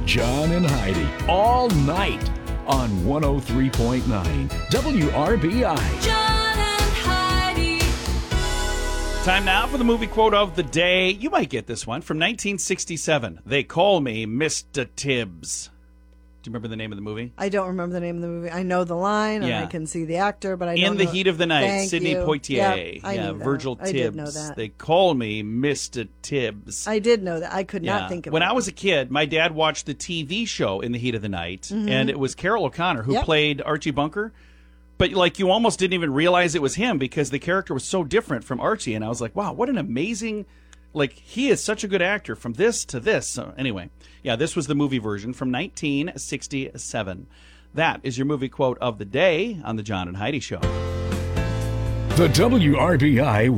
John and Heidi, all night on 103.9 WRBI. John and Heidi. Time now for the movie quote of the day. You might get this one from 1967. They call me Mr. Tibbs. Do you remember the name of the movie? I don't remember the name of the movie. I know the line, and Yeah. I can see the actor, but I don't In the know. Heat of the Night, Thank Sidney you. Poitier. Yep, I knew that. Virgil Tibbs. I did know that. They call me Mr. Tibbs. I did know that. I could not think of When it. I was a kid, my dad watched the TV show In the Heat of the Night, and it was Carol O'Connor who Yep. played Archie Bunker. But like you almost didn't even realize it was him because the character was so different from Archie, and I was like, wow, what an amazing... Like, he is such a good actor from this to this. So anyway, yeah, this was the movie version from 1967. That is your movie quote of the day on the John and Heidi Show. The WRBI